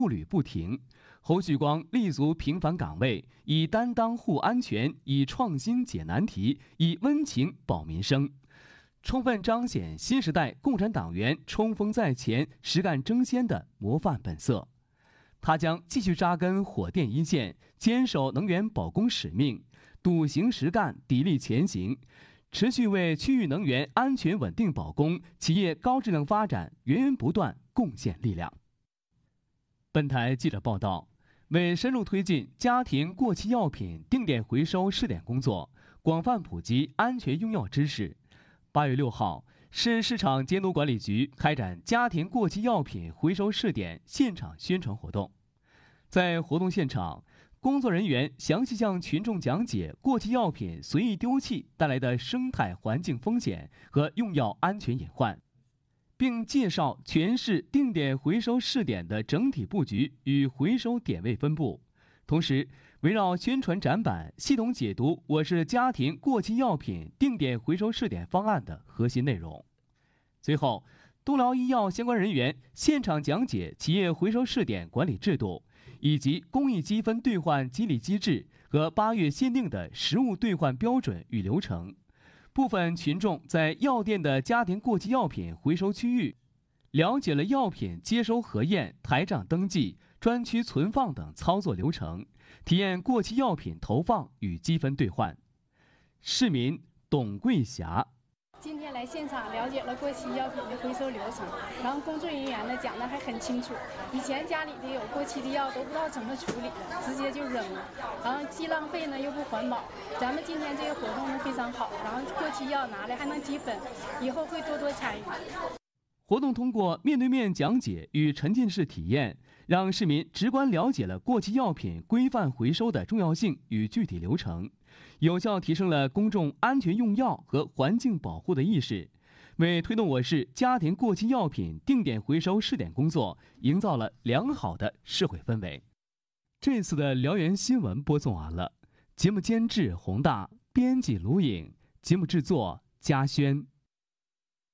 履不停。侯旭光立足平凡岗位，以担当护安全，以创新解难题，以温情保民生，充分彰显新时代共产党员冲锋在前、实干争先的模范本色。他将继续扎根火电一线，坚守能源保供使命，笃行实干，砥砺前行，持续为区域能源安全稳定保供、企业高质量发展源源不断贡献力量。本台记者报道，为深入推进家庭过期药品定点回收试点工作，广泛普及安全用药知识，8月6号，市市场监督管理局开展家庭过期药品回收试点现场宣传活动。在活动现场，工作人员详细向群众讲解过期药品随意丢弃带来的生态环境风险和用药安全隐患，并介绍全市定点回收试点的整体布局与回收点位分布，同时围绕宣传展板系统解读我市家庭过期药品定点回收试点方案的核心内容。随后，督疗医药相关人员现场讲解企业回收试点管理制度，以及公益积分兑换激励机制和8月限定的实物兑换标准与流程。部分群众在药店的家庭过期药品回收区域，了解了药品接收核验、台账登记、专区存放等操作流程，体验过期药品投放与积分兑换。市民董桂霞。 今天来现场了解了过期药品的回收流程，然后工作人员呢讲得还很清楚。以前家里的有过期的药都不知道怎么处理，直接就扔了，然后既浪费呢又不环保。咱们今天这个活动呢非常好，然后过期药拿来还能积分，以后会多多参与。 活动通过面对面讲解与沉浸式体验，让市民直观了解了过期药品规范回收的重要性与具体流程，有效提升了公众安全用药和环境保护的意识，为推动我市家庭过期药品定点回收试点工作营造了良好的社会氛围。这次的辽源新闻播送完了，节目监制洪大，编辑卢颖，节目制作嘉轩。